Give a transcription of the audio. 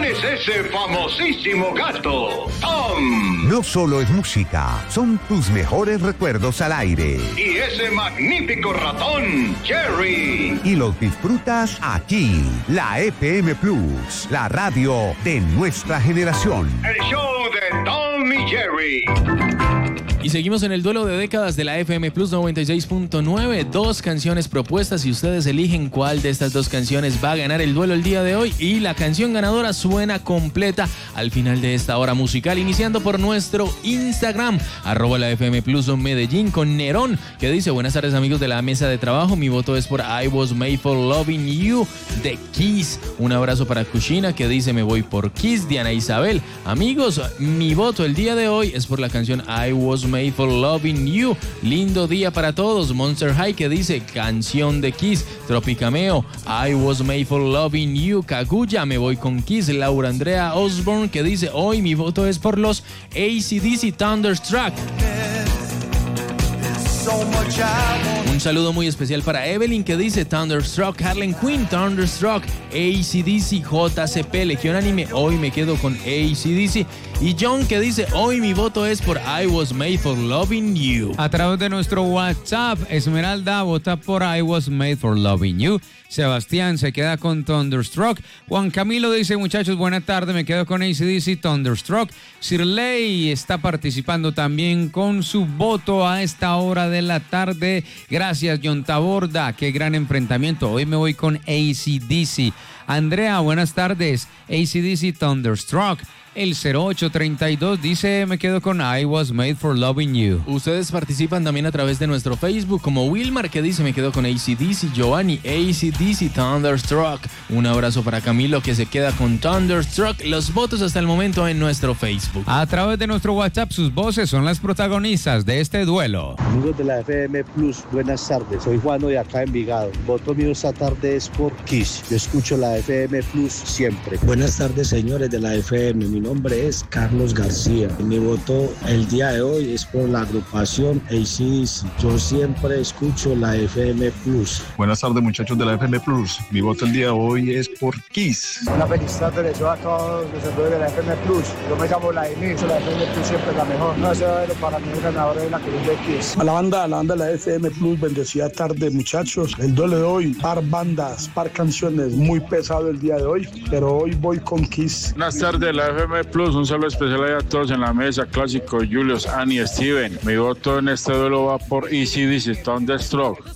es ese famosísimo gato? Tom. No solo es música, son tus mejores recuerdos al aire. Y ese magnífico ratón, Jerry. Y los disfrutas aquí, la FM Plus, la radio de nuestra generación. El show de Tom y Jerry. Y seguimos en el duelo de décadas de la FM Plus 96.9. 2 canciones propuestas y ustedes eligen cuál de estas 2 canciones va a ganar el duelo el día de hoy. Y la canción ganadora suena completa al final de esta hora musical, iniciando por nuestro Instagram, @la FM Plus Medellín, con Nerón, que dice: buenas tardes amigos de la mesa de trabajo, mi voto es por I Was Made for Loving You de Kiss. Un abrazo para Kushina, que dice: me voy por Kiss. Diana Isabel: amigos, mi voto el día de hoy es por la canción I Was Made for Loving You. Lindo día para todos. Monster High, que dice: canción de Kiss. Tropicameo: I Was Made for Loving You. Kaguya: me voy con Kiss. Laura Andrea Osborne, que dice: hoy mi voto es por los AC/DC Thunderstruck. Un saludo muy especial para Evelyn, que dice: Thunderstruck, Harlem Quinn, Thunderstruck, AC/DC, JCP, Legión Anime, hoy me quedo con AC/DC. Y John, que dice: hoy mi voto es por I Was Made for Loving You. A través de nuestro WhatsApp, Esmeralda vota por I Was Made for Loving You. Sebastián se queda con Thunderstruck. Juan Camilo dice: muchachos, buena tarde, me quedo con AC/DC, Thunderstruck. Sirley está participando también con su voto a esta hora de la tarde. Gracias, John Taborda, qué gran enfrentamiento. Hoy me voy con AC/DC. Andrea, buenas tardes, AC/DC, Thunderstruck. El 0832 dice: me quedo con I Was Made for Loving You. Ustedes participan también a través de nuestro Facebook, como Wilmar, que dice: me quedo con AC/DC. Giovanni: AC/DC, Thunderstruck. Un abrazo para Camilo, que se queda con Thunderstruck. Los votos hasta el momento en nuestro Facebook. A través de nuestro WhatsApp, sus voces son las protagonistas de este duelo. Amigos de la FM Plus, buenas tardes. Soy Juano de acá en Envigado. El voto mío esta tarde es por Kiss. Yo escucho la FM Plus siempre. Buenas tardes, señores de la FM. Mi nombre es Carlos García. Mi voto el día de hoy es por la agrupación AC/DC. Yo siempre escucho la FM Plus. Buenas tardes, muchachos de la FM Plus. Mi voto el día de hoy es por Kiss. Una feliz tarde les doy a todos los seguidores de la FM Plus. Yo me llamo la FM Plus siempre es la mejor. No, para mí el ganador es la que es de Kiss. A la banda de la FM Plus, bendecida tarde, muchachos. El duelo de hoy, par bandas, par canciones, muy pesado el día de hoy, pero hoy voy con Kiss. Buenas tardes, la FM Plus, un saludo especial a todos en la mesa, clásico, Julius, Annie, Steven. Mi voto en este duelo va por AC/DC, Thunderstruck.